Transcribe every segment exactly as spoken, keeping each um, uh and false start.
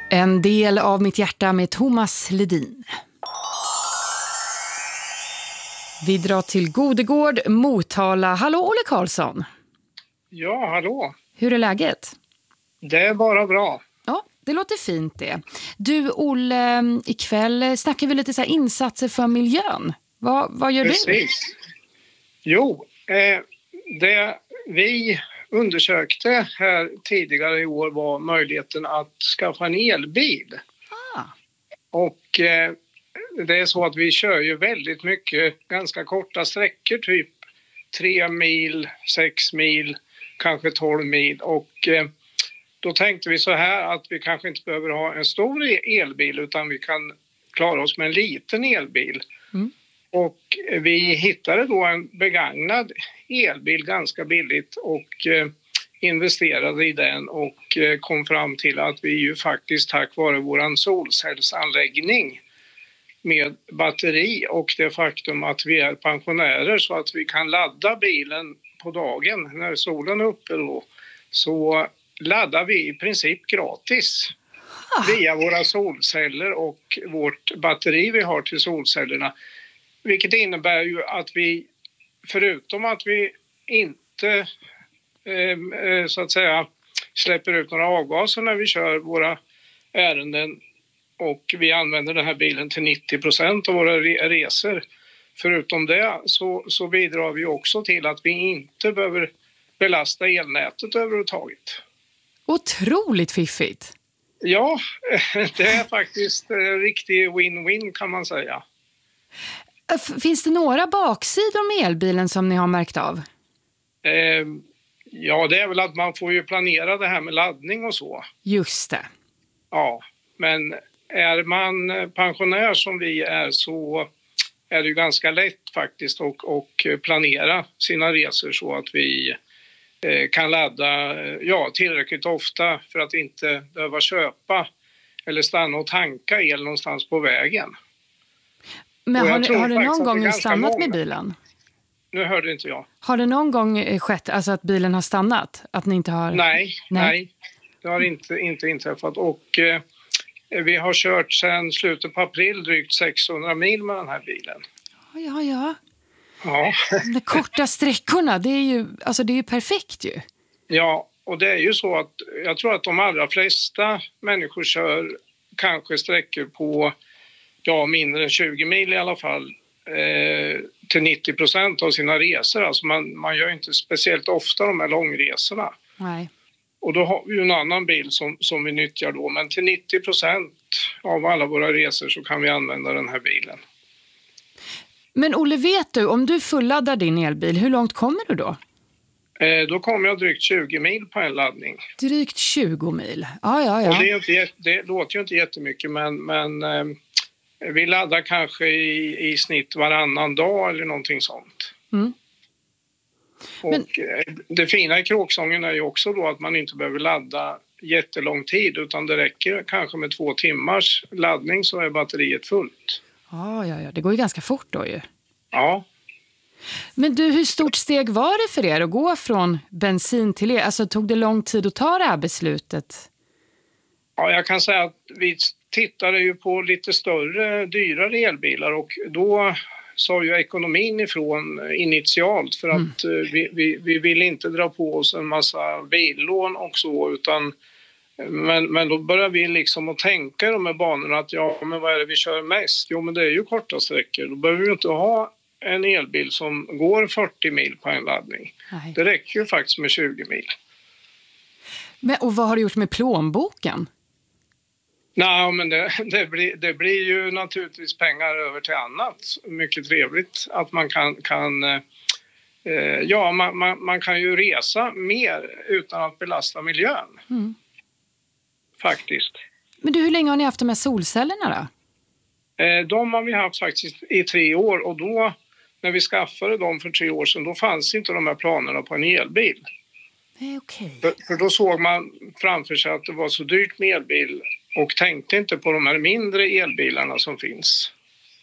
En del av mitt hjärta med Thomas Ledin. Vi drar till Godegård, Motala. Hallå Olle Karlsson. Ja, hallå. Hur är läget? Det är bara bra. Ja, det låter fint det. Du Olle, ikväll snackar vi lite så här insatser för miljön. Vad, vad gör Precis. du? Precis. Jo, eh, det vi undersökte här tidigare i år var möjligheten att skaffa en elbil. Ah. Och eh, det är så att vi kör ju väldigt mycket ganska korta sträckor, typ tre mil, sex mil, kanske tolv mil. Och eh, då tänkte vi så här att vi kanske inte behöver ha en stor elbil utan vi kan klara oss med en liten elbil. Mm. Och vi hittade då en begagnad elbil ganska billigt och eh, investerade i den och eh, kom fram till att vi ju faktiskt tack vare våran solcellsanläggning med batteri och det faktum att vi är pensionärer så att vi kan ladda bilen på dagen när solen är uppe då, så laddar vi i princip gratis via våra solceller och vårt batteri vi har till solcellerna. Vilket innebär ju att vi, förutom att vi inte eh, så att säga släpper ut några avgaser när vi kör våra ärenden och vi använder den här bilen till nittio procent av våra resor. Förutom det så, så bidrar vi också till att vi inte behöver belasta elnätet överhuvudtaget. Otroligt fiffigt! Ja, det är faktiskt en riktig win-win kan man säga. Finns det några baksidor med elbilen som ni har märkt av? Eh, ja, det är väl att man får ju planera det här med laddning och så. Just det. Ja, men är man pensionär som vi är så är det ju ganska lätt faktiskt att och planera sina resor så att vi eh, kan ladda ja, tillräckligt ofta för att inte behöva köpa eller stanna och tanka el någonstans på vägen. Men har, ni, har det någon gång stannat många. med bilen? Nu hörde inte jag. Har det någon gång skett alltså att bilen har stannat? Att ni inte har... Nej, nej. nej. Det har inte, inte inträffat. Och eh, vi har kört sedan slutet på april drygt sexhundra mil med den här bilen. Ja, ja. Ja. De korta sträckorna, det är ju alltså det är ju perfekt ju. Ja, och det är ju så att jag tror att de allra flesta människor kör kanske sträckor på ja, mindre än tjugo mil i alla fall eh, till nittio procent av sina resor. Alltså man, man gör inte speciellt ofta de här långresorna. Nej. Och då har vi ju en annan bil som, som vi nyttjar då. Men till nittio procent av alla våra resor så kan vi använda den här bilen. Men Olle, vet du, om du fulladdar din elbil, hur långt kommer du då? Eh, då kommer jag drygt tjugo mil på en laddning. Drygt tjugo mil? Ja, ja, ja. Och det, är inte, det låter ju inte jättemycket men... men eh, vi laddar kanske i, i snitt varannan dag eller någonting sånt. Mm. Och Men... det fina i kråksången är ju också då att man inte behöver ladda jättelång tid utan det räcker kanske med två timmars laddning så är batteriet fullt. Ja, ja, ja. Det går ju ganska fort då ju. Ja. Men du, hur stort steg var det för er att gå från bensin till el? Alltså tog det lång tid att ta det här beslutet? Ja, jag kan säga att vi tittade ju på lite större, dyrare elbilar och då sa ju ekonomin ifrån initialt för att mm. vi, vi, vi vill inte dra på oss en massa billån och så utan men, men då börjar vi liksom att tänka i de här banorna att ja men vad är det vi kör mest? Jo men det är ju korta sträckor, då behöver vi inte ha en elbil som går fyrtio mil på en laddning. Nej. Det räcker ju faktiskt med tjugo mil. Men, och vad har du gjort med plånboken? Nej, men det, det, blir, det blir ju naturligtvis pengar över till annat. Mycket trevligt att man kan, kan eh, ja, man, man, man kan ju resa mer utan att belasta miljön. Mm. Faktiskt. Men du, hur länge har ni haft de här solcellerna då? Eh, de har vi haft faktiskt i tre år och då, när vi skaffade dem för tre år sedan, då fanns inte de här planerna på en elbil. Nej, okej. För, för då såg man framför sig att det var så dyrt med elbil och tänkte inte på de här mindre elbilarna som finns.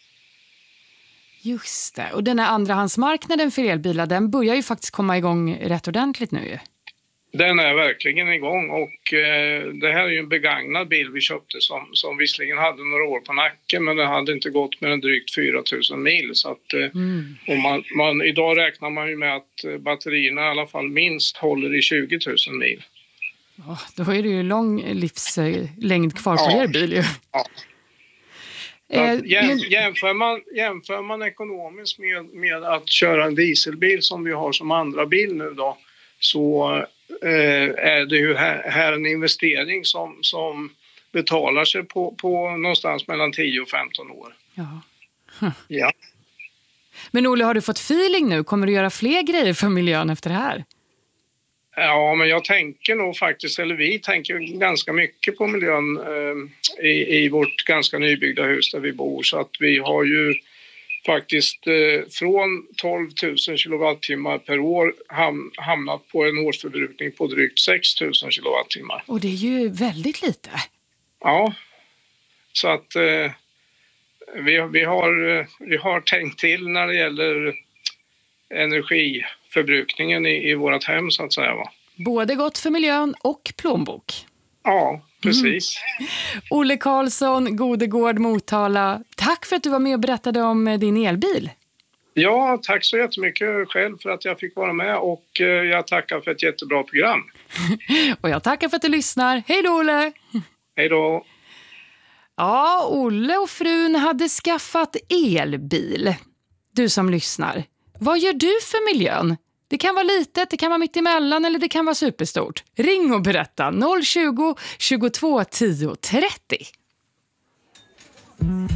Just det. Och den här andrahandsmarknaden för elbilar, den börjar ju faktiskt komma igång rätt ordentligt nu ju. Den är verkligen igång och eh, det här är ju en begagnad bil vi köpte som, som visserligen hade några år på nacken, men den hade inte gått mer än drygt fyra tusen mil. Så att, eh, mm. och man, man, idag räknar man ju med att batterierna i alla fall minst håller i tjugo tusen mil. Oh, då är det ju lång livslängd kvar på ja. er bil ju. Ja. Eh, jäm, jämför, man, jämför man ekonomiskt med, med att köra en dieselbil som vi har som andra bil nu då, så eh, är det ju här, här en investering som, som betalar sig på, på någonstans mellan tio och femton år. Ja. Hm. Ja. Men Olle, har du fått feeling nu? Kommer du göra fler grejer för miljön efter det här? Ja, men jag tänker nog faktiskt, eller vi tänker ganska mycket på miljön eh, i, i vårt ganska nybyggda hus där vi bor. Så att vi har ju faktiskt eh, från tolv tusen kilowattimmar per år ham, hamnat på en årsförbrukning på drygt sex tusen kilowattimmar. Och det är ju väldigt lite. Ja, så att eh, vi, vi, har, vi har tänkt till när det gäller energiförbrukningen i, i vårt hem så att säga, va? Både gott för miljön och plånbok. Ja, precis. Mm. Olle Karlsson, Godegård, Motala. Tack för att du var med och berättade om din elbil. Ja, tack så jättemycket själv för att jag fick vara med och jag tackar för ett jättebra program. Och jag tackar för att du lyssnar. Hej då, Olle! Hej då! Ja, Olle och frun hade skaffat elbil. Du som lyssnar. Vad gör du för miljön? Det kan vara litet, det kan vara mitt emellan eller det kan vara superstort. Ring och berätta noll tjugo, tjugotvå, tio, trettio.